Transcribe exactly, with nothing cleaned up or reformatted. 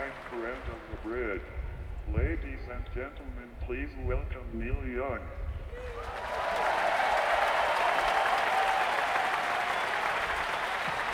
fine friend of the bridge. Ladies and gentlemen, please welcome Neil Young.